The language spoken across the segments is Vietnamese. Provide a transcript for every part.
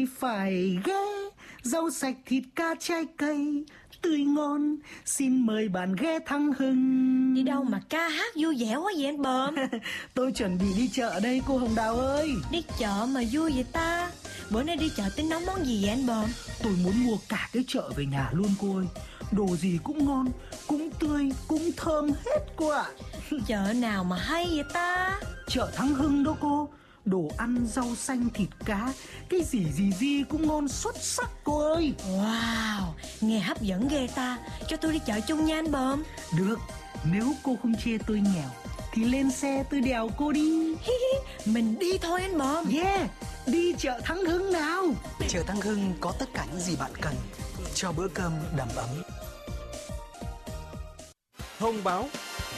phải ghé. Rau sạch, thịt cá, trái cây tươi ngon, xin mời bạn ghé Thăng Hưng. Đi đâu mà ca hát vui vẻ quá vậy anh Bờm? Tôi chuẩn bị đi chợ đây cô Hồng Đào ơi. Đi chợ mà vui vậy ta? Bữa nay đi chợ tính nấu món gì vậy anh Bờm? Tôi muốn mua cả cái chợ về nhà luôn cô ơi. Đồ gì cũng ngon, cũng tươi, cũng thơm hết cô ạ. Chợ nào mà hay vậy ta? Chợ Thăng Hưng đó cô. Đồ ăn, rau xanh, thịt cá, cái gì cũng ngon xuất sắc cô ơi. Wow, nghe hấp dẫn ghê ta. Cho tôi đi chợ chung nha anh Bờm. Được, nếu cô không chê tôi nghèo thì lên xe tôi đèo cô đi. Mình đi thôi anh Bờm. Yeah, đi chợ Thăng Hưng nào. Chợ Thăng Hưng có tất cả những gì bạn cần cho bữa cơm đầm ấm. Thông báo: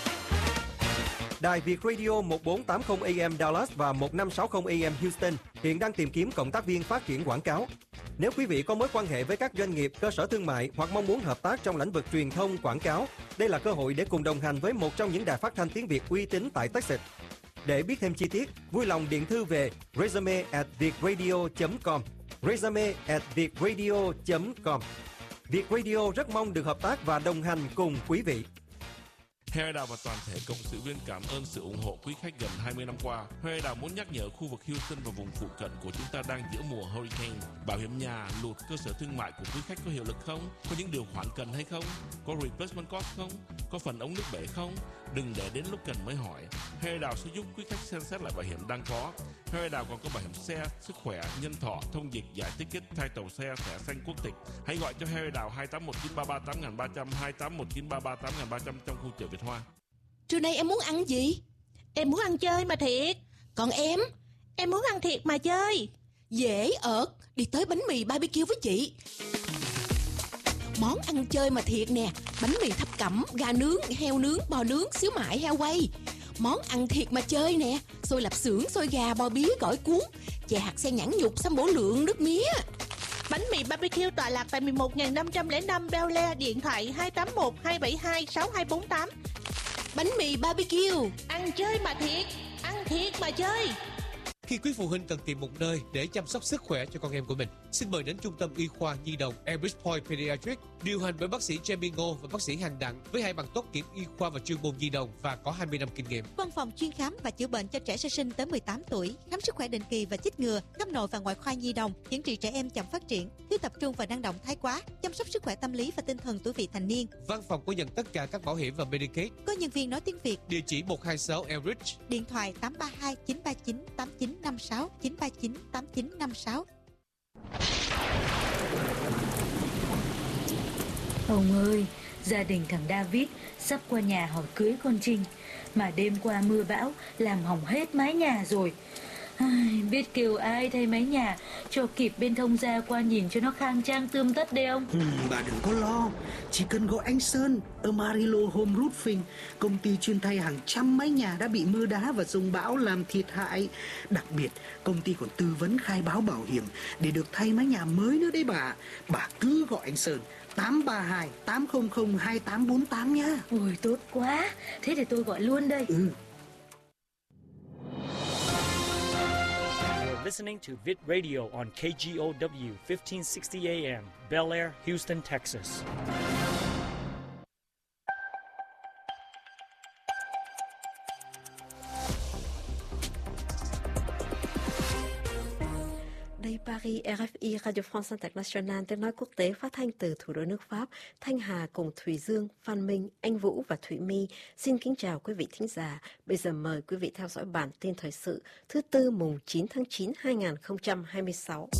Đài Việt Radio 1480 AM Dallas và 1560 AM Houston hiện đang tìm kiếm cộng tác viên phát triển quảng cáo. Nếu quý vị có mối quan hệ với các doanh nghiệp, cơ sở thương mại hoặc mong muốn hợp tác trong lĩnh vực truyền thông quảng cáo, đây là cơ hội để cùng đồng hành với một trong những đài phát thanh tiếng Việt uy tín tại Texas. Để biết thêm chi tiết, vui lòng điện thư về resume@vietradio.com. resume@vietradio.com. Việt Radio rất mong được hợp tác và đồng hành cùng quý vị. Hoa Đào và toàn thể cộng sự viên cảm ơn sự ủng hộ quý khách gần 20 năm qua. Hoa Đào muốn nhắc nhở khu vực Houston và vùng phụ cận của chúng ta đang giữa mùa hurricane. Bảo hiểm nhà, lụt, cơ sở thương mại của quý khách có hiệu lực không? Có những điều khoản cần hay không? Có replacement cost không? Có phần ống nước bể không? Đừng để đến lúc cần mới hỏi. Hoa Đào sẽ giúp quý khách xem xét lại bảo hiểm đang có. Hoa Đào còn có bảo hiểm xe, sức khỏe, nhân thọ, thông dịch, giải ticket, thay tàu xe, thẻ xanh quốc tịch. Hãy gọi cho Hoa Đào 2819338300, 2819338300 trong khu chợ Việt Hoa. Trưa nay em muốn ăn gì? Em muốn ăn chơi mà thiệt. Còn em? Em muốn ăn thiệt mà chơi. Dễ ợt, đi tới bánh mì BBQ với chị. Món ăn chơi mà thiệt nè. Bánh mì thập cẩm, gà nướng, heo nướng, bò nướng, xíu mại, heo quay. Món ăn thiệt mà chơi nè. Xôi lạp xưởng, xôi gà, bò bía, gỏi cuốn, chè hạt sen nhãn nhục, sâm bổ lượng, nước mía. Bánh mì BBQ tọa lạc tại 11.505 Bel Air, điện thoại 281-272-6248. Bánh mì BBQ, ăn chơi mà thiệt mà chơi. Khi quý phụ huynh cần tìm một nơi để chăm sóc sức khỏe cho con em của mình, xin mời đến Trung tâm Y khoa Nhi đồng Elbridge Point Pediatrics, điều hành bởi bác sĩ Jamie Ngô và bác sĩ Hằng Đặng với 2 bằng tốt nghiệp y khoa và chuyên môn nhi đồng và có 20 năm kinh nghiệm. Văn phòng chuyên khám và chữa bệnh cho trẻ sơ sinh tới 18 tuổi, khám sức khỏe định kỳ và chích ngừa, khắp nội và ngoại khoa nhi đồng, chẩn trị trẻ em chậm phát triển, thiếu tập trung và năng động thái quá, chăm sóc sức khỏe tâm lý và tinh thần tuổi vị thành niên. Văn phòng có nhận tất cả các bảo hiểm và Medicaid. Có nhân viên nói tiếng Việt. Địa chỉ 126 Elbridge. Điện thoại 832 939 8956 939 8956. Ông ơi, gia đình thằng David sắp qua nhà hỏi cưới con Trinh, mà đêm qua mưa bão làm hỏng hết mái nhà rồi. Biết kêu ai thay mái nhà cho kịp bên thông gia qua nhìn cho nó khang trang tươm tất đây ông. Bà đừng có lo, chỉ cần gọi anh Sơn ở Marilo Home Roofing, công ty chuyên thay hàng trăm mái nhà đã bị mưa đá và dông bão làm thiệt hại. Đặc biệt công ty còn tư vấn khai báo bảo hiểm để được thay mái nhà mới nữa đấy bà. Bà cứ gọi anh Sơn 832 800 2848 nhá. Ôi tốt quá, thế để tôi gọi luôn đây. Listening to Vit Radio on KGOW 1560 AM, Bel Air, Houston, Texas. Đây Paris, RFI, Radio France International, tiếng nói quốc tế phát thanh từ thủ đô nước Pháp. Thanh Hà cùng Thùy Dương, Phan Minh, Anh Vũ và Thụy My xin kính chào quý vị thính giả. Bây giờ mời quý vị theo dõi bản tin thời sự thứ Tư mùng 9 tháng 9 2026.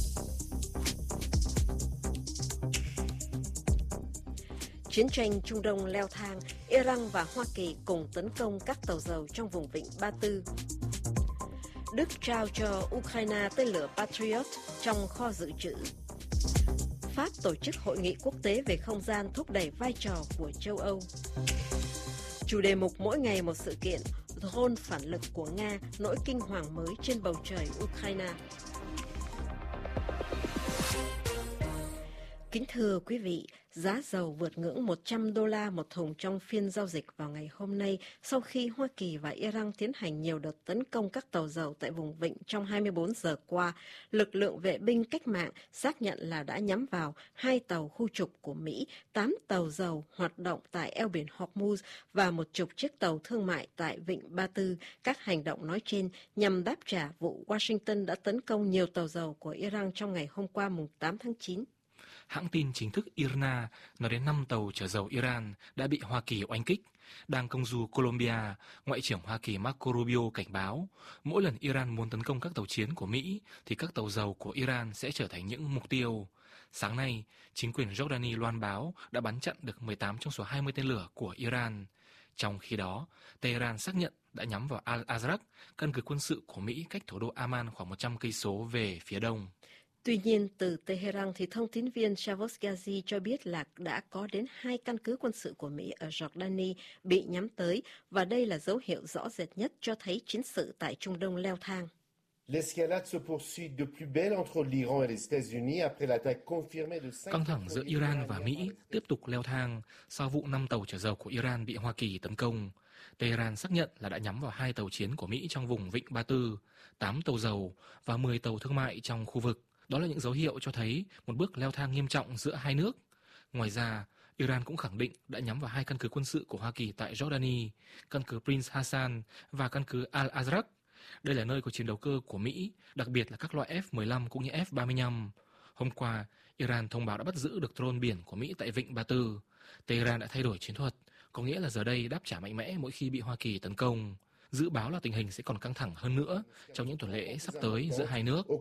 Chiến tranh Trung Đông leo thang, Iran và Hoa Kỳ cùng tấn công các tàu dầu trong vùng vịnh Ba Tư. Đức trao cho Ukraine tên lửa Patriot trong kho dự trữ. Pháp tổ chức hội nghị quốc tế về không gian thúc đẩy vai trò của châu Âu. Chủ đề mục mỗi ngày một sự kiện, drone phản lực của Nga, nỗi kinh hoàng mới trên bầu trời Ukraine. Kính thưa quý vị, giá dầu vượt ngưỡng $100 một thùng trong phiên giao dịch vào ngày hôm nay sau khi Hoa Kỳ và Iran tiến hành nhiều đợt tấn công các tàu dầu tại vùng vịnh trong 24 giờ qua. Lực lượng vệ binh cách mạng xác nhận là đã nhắm vào 2 tàu khu trục của Mỹ, 8 tàu dầu hoạt động tại eo biển Hormuz và 10 chiếc tàu thương mại tại vịnh Ba Tư. Các hành động nói trên nhằm đáp trả vụ Washington đã tấn công nhiều tàu dầu của Iran trong ngày hôm qua mùng 8 tháng 9. Hãng tin chính thức IRNA nói đến 5 tàu chở dầu Iran đã bị Hoa Kỳ oanh kích. Đang công du Colombia, Ngoại trưởng Hoa Kỳ Marco Rubio cảnh báo, mỗi lần Iran muốn tấn công các tàu chiến của Mỹ, thì các tàu dầu của Iran sẽ trở thành những mục tiêu. Sáng nay, chính quyền Jordani loan báo đã bắn chặn được 18 trong số 20 tên lửa của Iran. Trong khi đó, Tehran xác nhận đã nhắm vào Al-Azraq, căn cứ quân sự của Mỹ cách thủ đô Amman khoảng 100 cây số về phía đông. Tuy nhiên, từ Tehran thì thông tín viên Shavos Ghazi cho biết là đã có đến 2 căn cứ quân sự của Mỹ ở Jordani bị nhắm tới, và đây là dấu hiệu rõ rệt nhất cho thấy chiến sự tại Trung Đông leo thang. Căng thẳng giữa Iran và Mỹ tiếp tục leo thang sau vụ 5 tàu chở dầu của Iran bị Hoa Kỳ tấn công. Tehran xác nhận là đã nhắm vào 2 tàu chiến của Mỹ trong vùng vịnh Ba Tư, 8 tàu dầu và 10 tàu thương mại trong khu vực. Đó là những dấu hiệu cho thấy một bước leo thang nghiêm trọng giữa hai nước. Ngoài ra, Iran cũng khẳng định đã nhắm vào 2 căn cứ quân sự của Hoa Kỳ tại Jordani, căn cứ Prince Hassan và căn cứ Al-Azraq. Đây là nơi có chiến đấu cơ của Mỹ, đặc biệt là các loại F-15 cũng như F-35. Hôm qua, Iran thông báo đã bắt giữ được drone biển của Mỹ tại vịnh Ba Tư. Tehran đã thay đổi chiến thuật, có nghĩa là giờ đây đáp trả mạnh mẽ mỗi khi bị Hoa Kỳ tấn công. Dự báo là tình hình sẽ còn căng thẳng hơn nữa trong những tuần lễ sắp tới giữa hai nước.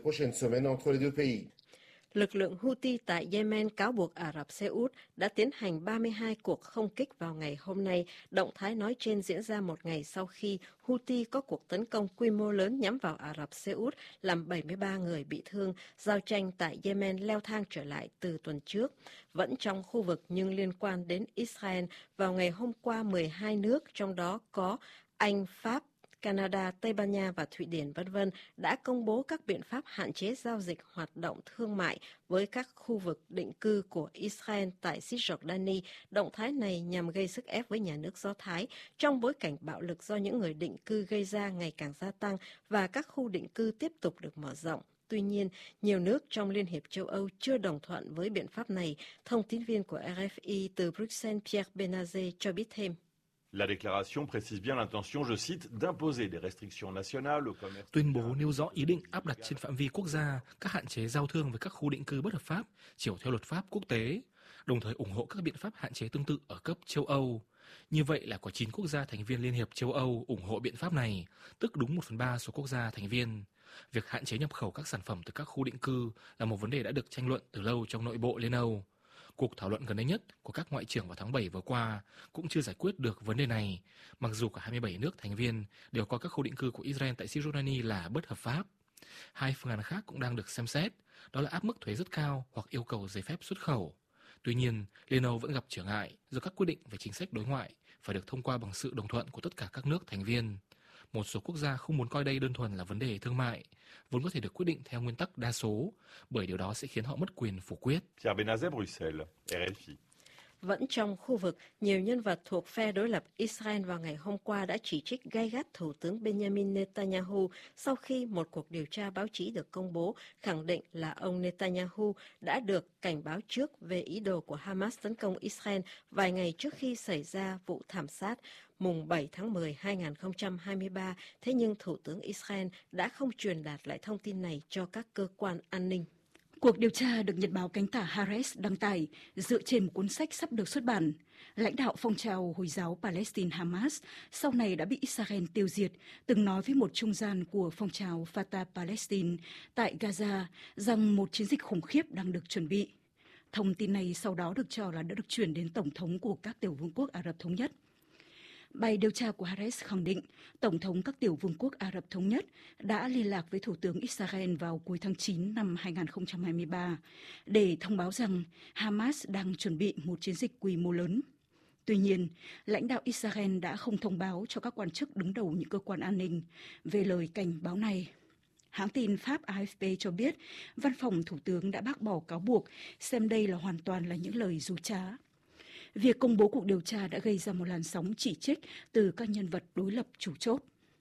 Lực lượng Houthi tại Yemen cáo buộc Ả Rập Xê Út đã tiến hành 32 cuộc không kích vào ngày hôm nay. Động thái nói trên diễn ra một ngày sau khi Houthi có cuộc tấn công quy mô lớn nhắm vào Ả Rập Xê Út, làm 73 người bị thương. Giao tranh tại Yemen leo thang trở lại từ tuần trước. Vẫn trong khu vực nhưng liên quan đến Israel, vào ngày hôm qua 12 nước, trong đó có Anh, Pháp, Canada, Tây Ban Nha và Thụy Điển v.v. đã công bố các biện pháp hạn chế giao dịch hoạt động thương mại với các khu vực định cư của Israel tại Cisjordani. Động thái này nhằm gây sức ép với nhà nước Do Thái trong bối cảnh bạo lực do những người định cư gây ra ngày càng gia tăng và các khu định cư tiếp tục được mở rộng. Tuy nhiên, nhiều nước trong Liên hiệp châu Âu chưa đồng thuận với biện pháp này. Thông tín viên của RFI từ Bruxelles Pierre Benazet cho biết thêm. La déclaration précise bien l'intention, je cite, d'imposer des restrictions nationales au commerce. Tuyên bố nêu rõ ý định áp đặt trên phạm vi quốc gia các hạn chế giao thương với các khu định cư bất hợp pháp, chiều theo luật pháp quốc tế, đồng thời ủng hộ các biện pháp hạn chế tương tự ở cấp châu Âu. Như vậy là có 9 quốc gia thành viên Liên hiệp châu Âu ủng hộ biện pháp này, tức đúng 1/3 số quốc gia thành viên. Việc hạn chế nhập khẩu các sản phẩm từ các khu định cư là một vấn đề đã được tranh luận từ lâu trong nội bộ Liên Âu. Cuộc thảo luận gần đây nhất của các ngoại trưởng vào tháng 7 vừa qua cũng chưa giải quyết được vấn đề này, mặc dù cả 27 nước thành viên đều coi các khu định cư của Israel tại Cisjordani là bất hợp pháp. 2 phương án khác cũng đang được xem xét, đó là áp mức thuế rất cao hoặc yêu cầu giấy phép xuất khẩu. Tuy nhiên, Liên Âu vẫn gặp trở ngại do các quyết định về chính sách đối ngoại phải được thông qua bằng sự đồng thuận của tất cả các nước thành viên. Một số quốc gia không muốn coi đây đơn thuần là vấn đề thương mại, vốn có thể được quyết định theo nguyên tắc đa số, bởi điều đó sẽ khiến họ mất quyền phủ quyết. Pierre Benazet, Bruxelles, RFI. Vẫn trong khu vực, nhiều nhân vật thuộc phe đối lập Israel vào ngày hôm qua đã chỉ trích gay gắt Thủ tướng Benjamin Netanyahu sau khi một cuộc điều tra báo chí được công bố khẳng định là ông Netanyahu đã được cảnh báo trước về ý đồ của Hamas tấn công Israel vài ngày trước khi xảy ra vụ thảm sát mùng 7 tháng 10, 2023. Thế nhưng Thủ tướng Israel đã không truyền đạt lại thông tin này cho các cơ quan an ninh. Cuộc điều tra được nhật báo cánh tả Haaretz đăng tải dựa trên một cuốn sách sắp được xuất bản. Lãnh đạo phong trào Hồi giáo Palestine Hamas sau này đã bị Israel tiêu diệt, từng nói với một trung gian của phong trào Fatah Palestine tại Gaza rằng một chiến dịch khủng khiếp đang được chuẩn bị. Thông tin này sau đó được cho là đã được chuyển đến Tổng thống của các tiểu vương quốc Ả Rập Thống Nhất. Bài điều tra của Haaretz khẳng định Tổng thống các tiểu vương quốc Ả Rập Thống Nhất đã liên lạc với Thủ tướng Israel vào cuối tháng 9 năm 2023 để thông báo rằng Hamas đang chuẩn bị một chiến dịch quy mô lớn. Tuy nhiên, lãnh đạo Israel đã không thông báo cho các quan chức đứng đầu những cơ quan an ninh về lời cảnh báo này. Hãng tin Pháp AFP cho biết văn phòng thủ tướng đã bác bỏ cáo buộc, xem đây là hoàn toàn là những lời dối trá. Việc công bố cuộc điều tra đã gây ra một làn sóng chỉ trích từ các nhân vật đối lập chủ chốt.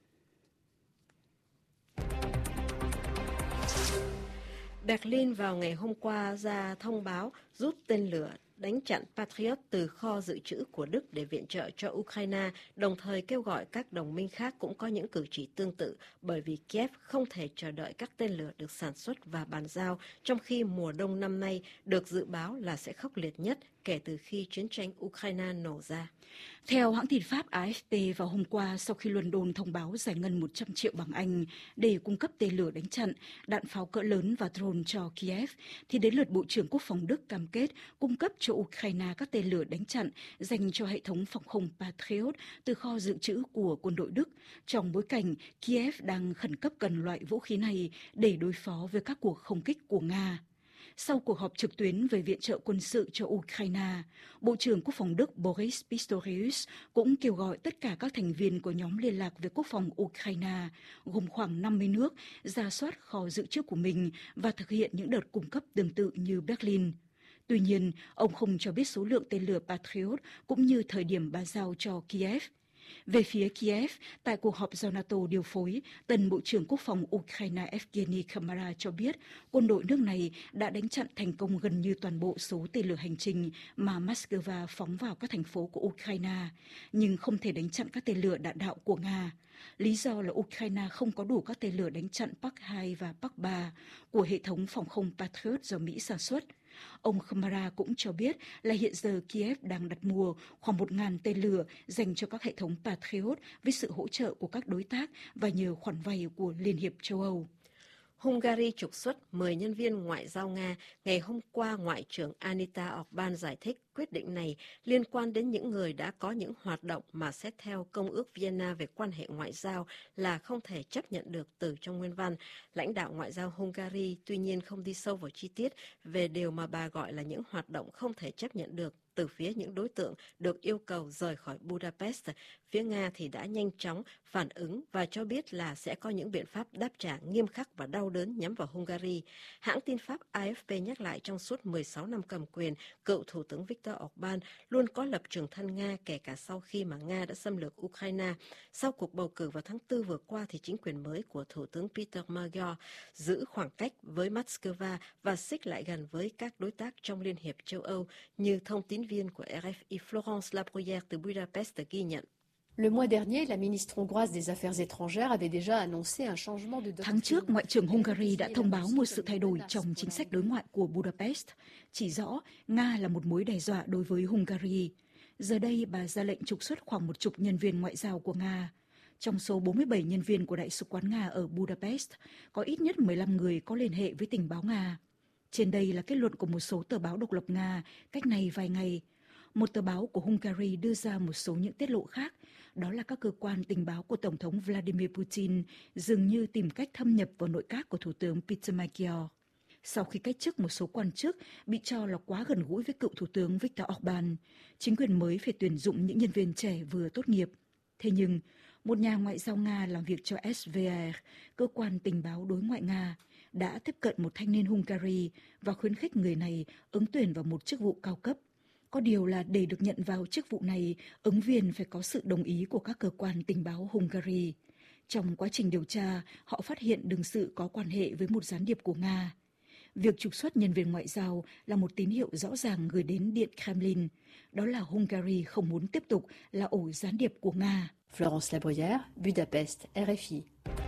Berlin vào ngày hôm qua ra thông báo rút tên lửa đánh chặn Patriot từ kho dự trữ của Đức để viện trợ cho Ukraine, đồng thời kêu gọi các đồng minh khác cũng có những cử chỉ tương tự, bởi vì Kiev không thể chờ đợi các tên lửa được sản xuất và bàn giao, trong khi mùa đông năm nay được dự báo là sẽ khốc liệt nhất kể từ khi chiến tranh Ukraine nổ ra. Theo hãng tin Pháp AFP, vào hôm qua, sau khi London thông báo giải ngân 100 triệu bảng Anh để cung cấp tên lửa đánh chặn, đạn pháo cỡ lớn và drone cho Kiev, thì đến lượt Bộ trưởng Quốc phòng Đức cam kết cung cấp cho Ukraine các tên lửa đánh chặn dành cho hệ thống phòng không Patriot từ kho dự trữ của quân đội Đức, trong bối cảnh Kiev đang khẩn cấp cần loại vũ khí này để đối phó với các cuộc không kích của Nga. Sau cuộc họp trực tuyến về viện trợ quân sự cho Ukraine, Bộ trưởng Quốc phòng Đức Boris Pistorius cũng kêu gọi tất cả các thành viên của nhóm liên lạc về quốc phòng Ukraine, gồm khoảng 50 nước, rà soát kho dự trữ của mình và thực hiện những đợt cung cấp tương tự như Berlin. Tuy nhiên, ông không cho biết số lượng tên lửa Patriot cũng như thời điểm bàn giao cho Kiev. Về phía Kiev, tại cuộc họp do NATO điều phối, tân Bộ trưởng Quốc phòng Ukraine Evgeny Kamara cho biết quân đội nước này đã đánh chặn thành công gần như toàn bộ số tên lửa hành trình mà Moscow phóng vào các thành phố của Ukraine, nhưng không thể đánh chặn các tên lửa đạn đạo của Nga. Lý do là Ukraine không có đủ các tên lửa đánh chặn Park 2 và Park 3 của hệ thống phòng không Patriot do Mỹ sản xuất. Ông Kamara cũng cho biết là hiện giờ Kiev đang đặt mua khoảng 1.000 tên lửa dành cho các hệ thống Patriot với sự hỗ trợ của các đối tác và nhờ khoản vay của Liên hiệp châu Âu. Hungary trục xuất 10 nhân viên ngoại giao Nga. Ngày hôm qua, Ngoại trưởng Anita Orbán giải thích quyết định này liên quan đến những người đã có những hoạt động mà xét theo Công ước Vienna về quan hệ ngoại giao là không thể chấp nhận được từ trong nguyên văn. Lãnh đạo ngoại giao Hungary tuy nhiên không đi sâu vào chi tiết về điều mà bà gọi là những hoạt động không thể chấp nhận được từ phía những đối tượng được yêu cầu rời khỏi Budapest. Phía Nga thì đã nhanh chóng phản ứng và cho biết là sẽ có những biện pháp đáp trả nghiêm khắc và đau đớn nhắm vào Hungary. Hãng tin Pháp AFP nhắc lại trong suốt 16 năm cầm quyền, cựu Thủ tướng Viktor Orbán luôn có lập trường thân Nga, kể cả sau khi mà Nga đã xâm lược Ukraine. Sau cuộc bầu cử vào tháng 4 vừa qua thì chính quyền mới của Thủ tướng Peter Magyar giữ khoảng cách với Moscow và xích lại gần với các đối tác trong Liên hiệp châu Âu, như thông tín viên của RFI Florence Labruyère từ Budapest ghi nhận. Le mois dernier, la ministre hongroise des Affaires étrangères avait déjà annoncé un changement de doctrine. Tháng trước, Ngoại trưởng Hungary đã thông báo một sự thay đổi trong chính sách đối ngoại của Budapest, chỉ rõ Nga là một mối đe dọa đối với Hungary. Giờ đây, bà ra lệnh trục xuất khoảng 10 nhân viên ngoại giao của Nga. Trong số 47 nhân viên của Đại sứ quán Nga ở Budapest, có ít nhất 15 người có liên hệ với tình báo Nga. Trên đây là kết luận của một số tờ báo độc lập Nga cách này vài ngày. Một tờ báo của Hungary đưa ra một số những tiết lộ khác, đó là các cơ quan tình báo của Tổng thống Vladimir Putin dường như tìm cách thâm nhập vào nội các của Thủ tướng Peter Magyar. Sau khi cách chức một số quan chức bị cho là quá gần gũi với cựu Thủ tướng Viktor Orbán, chính quyền mới phải tuyển dụng những nhân viên trẻ vừa tốt nghiệp. Thế nhưng, một nhà ngoại giao Nga làm việc cho SVR, cơ quan tình báo đối ngoại Nga, đã tiếp cận một thanh niên Hungary và khuyến khích người này ứng tuyển vào một chức vụ cao cấp. Có điều là để được nhận vào chức vụ này, ứng viên phải có sự đồng ý của các cơ quan tình báo Hungary. Trong quá trình điều tra, họ phát hiện đương sự có quan hệ với một gián điệp của Nga. Việc trục xuất nhân viên ngoại giao là một tín hiệu rõ ràng gửi đến Điện Kremlin, đó là Hungary không muốn tiếp tục là ổ gián điệp của Nga. Florence Labruyère, Budapest, RFI.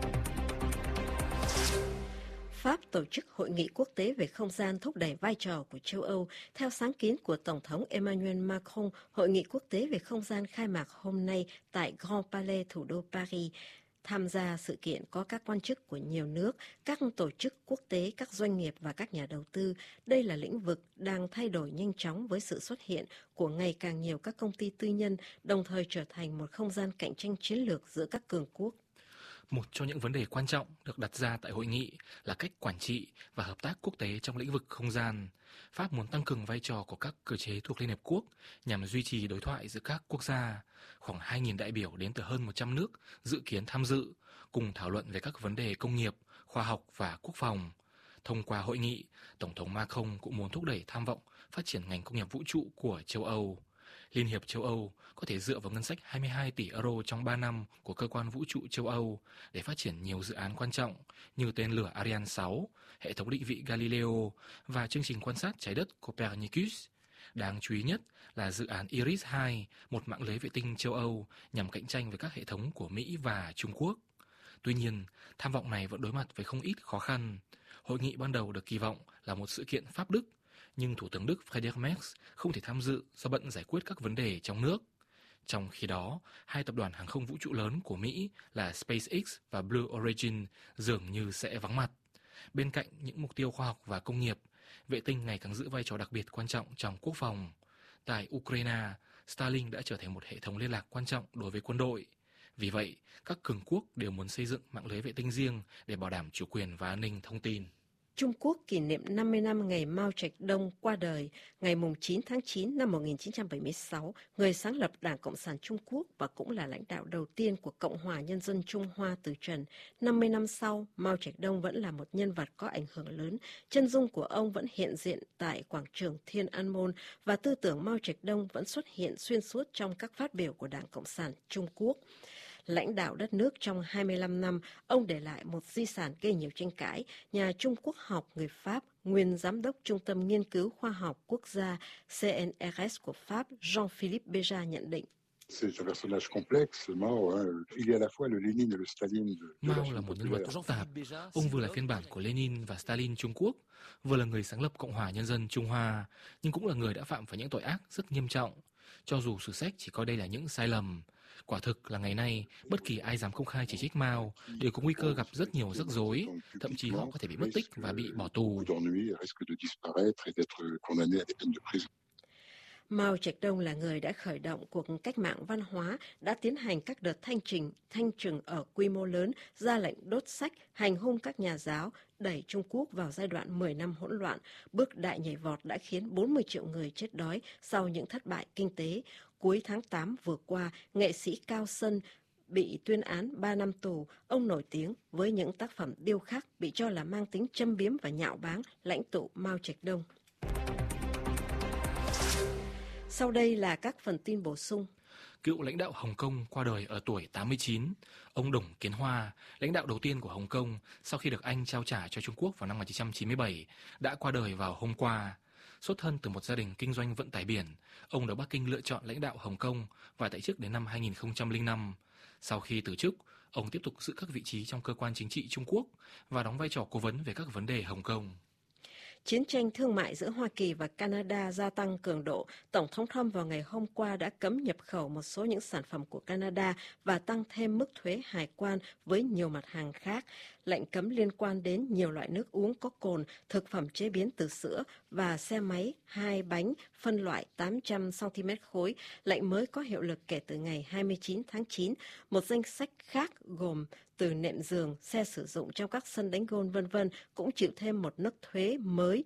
Pháp tổ chức hội nghị quốc tế về không gian thúc đẩy vai trò của châu Âu. Theo sáng kiến của Tổng thống Emmanuel Macron, hội nghị quốc tế về không gian khai mạc hôm nay tại Grand Palais, thủ đô Paris. Tham gia sự kiện có các quan chức của nhiều nước, các tổ chức quốc tế, các doanh nghiệp và các nhà đầu tư. Đây là lĩnh vực đang thay đổi nhanh chóng với sự xuất hiện của ngày càng nhiều các công ty tư nhân, đồng thời trở thành một không gian cạnh tranh chiến lược giữa các cường quốc. Một trong những vấn đề quan trọng được đặt ra tại hội nghị là cách quản trị và hợp tác quốc tế trong lĩnh vực không gian. Pháp muốn tăng cường vai trò của các cơ chế thuộc Liên Hợp Quốc nhằm duy trì đối thoại giữa các quốc gia. Khoảng 2.000 đại biểu đến từ hơn 100 nước dự kiến tham dự, cùng thảo luận về các vấn đề công nghiệp, khoa khoa học và quốc phòng. Thông qua hội nghị, Tổng thống Macron cũng muốn thúc đẩy tham vọng phát triển ngành công nghiệp vũ trụ của châu Âu. Liên hiệp châu Âu có thể dựa vào ngân sách 22 tỷ euro trong 3 năm của cơ quan vũ trụ châu Âu để phát triển nhiều dự án quan trọng như tên lửa Ariane 6, hệ thống định vị Galileo và chương trình quan sát trái đất Copernicus. Đáng chú ý nhất là dự án IRIS-2, một mạng lưới vệ tinh châu Âu nhằm cạnh tranh với các hệ thống của Mỹ và Trung Quốc. Tuy nhiên, tham vọng này vẫn đối mặt với không ít khó khăn. Hội nghị ban đầu được kỳ vọng là một sự kiện Pháp-Đức, nhưng Thủ tướng Đức Friedrich Merz không thể tham dự do bận giải quyết các vấn đề trong nước. Trong khi đó, hai tập đoàn hàng không vũ trụ lớn của Mỹ là SpaceX và Blue Origin dường như sẽ vắng mặt. Bên cạnh những mục tiêu khoa học và công nghiệp, vệ tinh ngày càng giữ vai trò đặc biệt quan trọng trong quốc phòng. Tại Ukraine, Starlink đã trở thành một hệ thống liên lạc quan trọng đối với quân đội. Vì vậy, các cường quốc đều muốn xây dựng mạng lưới vệ tinh riêng để bảo đảm chủ quyền và an ninh thông tin. Trung Quốc kỷ niệm 50 năm ngày Mao Trạch Đông qua đời, ngày 9 tháng 9 năm 1976, người sáng lập Đảng Cộng sản Trung Quốc và cũng là lãnh đạo đầu tiên của Cộng hòa Nhân dân Trung Hoa từ trần. 50 năm sau, Mao Trạch Đông vẫn là một nhân vật có ảnh hưởng lớn. Chân dung của ông vẫn hiện diện tại quảng trường Thiên An Môn và tư tưởng Mao Trạch Đông vẫn xuất hiện xuyên suốt trong các phát biểu của Đảng Cộng sản Trung Quốc. Lãnh đạo đất nước trong 25 năm, ông để lại một di sản gây nhiều tranh cãi. Nhà Trung Quốc học người Pháp, nguyên giám đốc Trung tâm Nghiên cứu Khoa học Quốc gia CNRS của Pháp Jean-Philippe Béja nhận định. Mao là một nhân vật phức tạp. Ông vừa là phiên bản của Lenin và Stalin Trung Quốc, vừa là người sáng lập Cộng hòa Nhân dân Trung Hoa, nhưng cũng là người đã phạm phải những tội ác rất nghiêm trọng. Cho dù sử sách chỉ coi đây là những sai lầm, quả thực là ngày nay, bất kỳ ai dám công khai chỉ trích Mao đều có nguy cơ gặp rất nhiều rắc rối, thậm chí họ có thể bị mất tích và bị bỏ tù. Mao Trạch Đông là người đã khởi động cuộc cách mạng văn hóa, đã tiến hành các đợt thanh trừng ở quy mô lớn, ra lệnh đốt sách, hành hung các nhà giáo, đẩy Trung Quốc vào giai đoạn 10 năm hỗn loạn. Bước đại nhảy vọt đã khiến 40 triệu người chết đói sau những thất bại kinh tế. Cuối tháng 8 vừa qua, nghệ sĩ Cao Sân bị tuyên án 3 năm tù. Ông nổi tiếng với những tác phẩm điêu khắc bị cho là mang tính châm biếm và nhạo báng lãnh tụ Mao Trạch Đông. Sau đây là các phần tin bổ sung. Cựu lãnh đạo Hồng Kông qua đời ở tuổi 89. Ông Đồng Kiến Hoa, lãnh đạo đầu tiên của Hồng Kông sau khi được Anh trao trả cho Trung Quốc vào năm 1997, đã qua đời vào hôm qua. Xuất thân từ một gia đình kinh doanh vận tải biển, ông được Bắc Kinh lựa chọn lãnh đạo Hồng Kông và tại chức đến năm 2005. Sau khi từ chức, ông tiếp tục giữ các vị trí trong cơ quan chính trị Trung Quốc và đóng vai trò cố vấn về các vấn đề Hồng Kông. Chiến tranh thương mại giữa Hoa Kỳ và Canada gia tăng cường độ. Tổng thống Trump vào ngày hôm qua đã cấm nhập khẩu một số những sản phẩm của Canada và tăng thêm mức thuế hải quan với nhiều mặt hàng khác. Lệnh cấm liên quan đến nhiều loại nước uống có cồn, thực phẩm chế biến từ sữa và xe máy 2 bánh phân loại 800 cm khối. Lệnh mới có hiệu lực kể từ ngày 29 tháng 9. Một danh sách khác gồm từ nệm giường, xe sử dụng trong các sân đánh golf v.v. cũng chịu thêm một mức thuế mới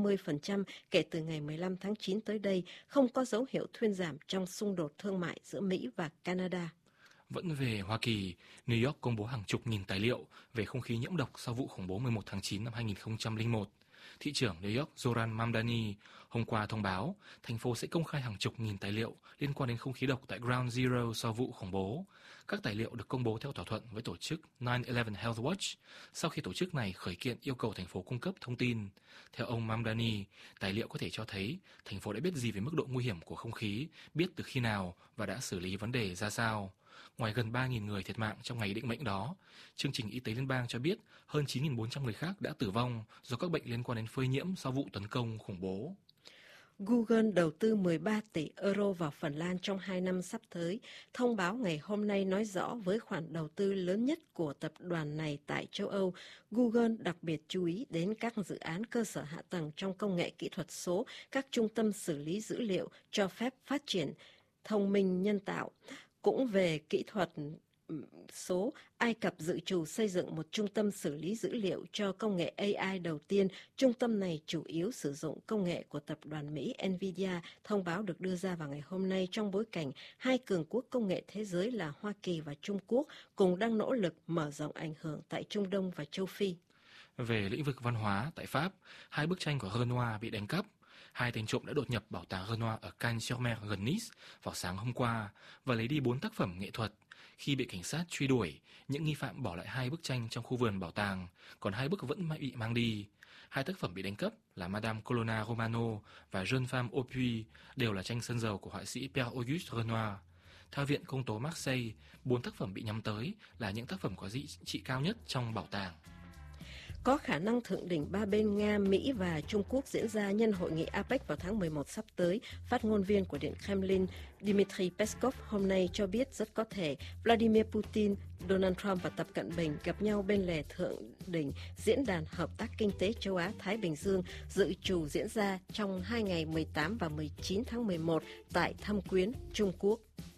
50% kể từ ngày 15 tháng 9 tới đây, không có dấu hiệu thuyên giảm trong xung đột thương mại giữa Mỹ và Canada. Vẫn về Hoa Kỳ, New York công bố hàng chục nghìn tài liệu về không khí nhiễm độc sau vụ khủng bố 11 tháng 9 năm 2001. Thị trưởng New York Zoran Mamdani hôm qua thông báo thành phố sẽ công khai hàng chục nghìn tài liệu liên quan đến không khí độc tại Ground Zero sau vụ khủng bố. Các tài liệu được công bố theo thỏa thuận với tổ chức 9/11 Health Watch sau khi tổ chức này khởi kiện yêu cầu thành phố cung cấp thông tin. Theo ông Mamdani, tài liệu có thể cho thấy thành phố đã biết gì về mức độ nguy hiểm của không khí, biết từ khi nào và đã xử lý vấn đề ra sao. Ngoài gần 3.000 người thiệt mạng trong ngày định mệnh đó, chương trình y tế liên bang cho biết hơn 9.400 người khác đã tử vong do các bệnh liên quan đến phơi nhiễm sau vụ tấn công khủng bố. Google đầu tư 13 tỷ euro vào Phần Lan trong 2 năm sắp tới. Thông báo ngày hôm nay nói rõ với khoản đầu tư lớn nhất của tập đoàn này tại châu Âu, Google đặc biệt chú ý đến các dự án cơ sở hạ tầng trong công nghệ kỹ thuật số, các trung tâm xử lý dữ liệu cho phép phát triển thông minh nhân tạo. Cũng về kỹ thuật số, Ai Cập dự trù xây dựng một trung tâm xử lý dữ liệu cho công nghệ AI đầu tiên. Trung tâm này chủ yếu sử dụng công nghệ của tập đoàn Mỹ Nvidia. Thông báo được đưa ra vào ngày hôm nay trong bối cảnh hai cường quốc công nghệ thế giới là Hoa Kỳ và Trung Quốc cùng đang nỗ lực mở rộng ảnh hưởng tại Trung Đông và châu Phi. Về lĩnh vực văn hóa, tại Pháp, 2 bức tranh của Renoir bị đánh cắp. 2 tên trộm đã đột nhập bảo tàng Renoir ở Cannes-sur-Mer gần Nice vào sáng hôm qua và lấy đi 4 tác phẩm nghệ thuật. Khi bị cảnh sát truy đuổi, những nghi phạm bỏ lại 2 bức tranh trong khu vườn bảo tàng, còn 2 bức vẫn bị mang đi. 2 tác phẩm bị đánh cắp là Madame Colonna Romano và Jeune femme au puits đều là tranh sơn dầu của họa sĩ Pierre-Auguste Renoir. Theo Viện Công tố Marseille, 4 tác phẩm bị nhắm tới là những tác phẩm có giá trị cao nhất trong bảo tàng. Có khả năng thượng đỉnh 3 bên Nga, Mỹ và Trung Quốc diễn ra nhân hội nghị APEC vào tháng 11 sắp tới. Phát ngôn viên của Điện Kremlin Dmitry Peskov hôm nay cho biết rất có thể Vladimir Putin, Donald Trump và Tập Cận Bình gặp nhau bên lề thượng đỉnh Diễn đàn Hợp tác Kinh tế Châu Á-Thái Bình Dương dự trù diễn ra trong 2 ngày 18 và 19 tháng 11 tại Thâm Quyến, Trung Quốc.